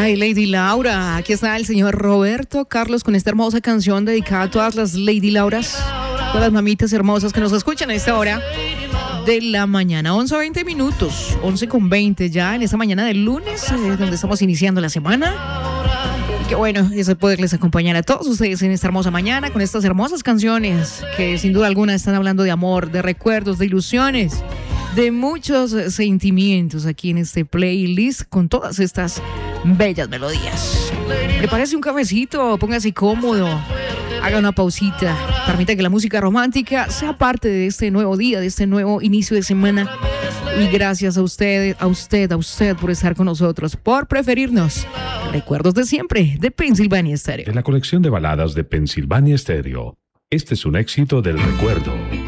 Ay, Lady Laura, aquí está el señor Roberto Carlos con esta hermosa canción dedicada a todas las Lady Lauras, todas las mamitas hermosas que nos escuchan a esta hora de la mañana, 11:20 minutos, 11:20 ya en esta mañana del lunes, donde estamos iniciando la semana. Y qué bueno es poderles acompañar a todos ustedes en esta hermosa mañana con estas hermosas canciones que sin duda alguna están hablando de amor, de recuerdos, de ilusiones, de muchos sentimientos aquí en este playlist con todas estas bellas melodías. Prepárese un cafecito, póngase cómodo, haga una pausita, permita que la música romántica sea parte de este nuevo día, de este nuevo inicio de semana. Y gracias a usted por estar con nosotros, por preferirnos. Recuerdos de siempre, de Pensilvania Stereo. De la colección de baladas de Pensilvania Stereo, este es un éxito del recuerdo.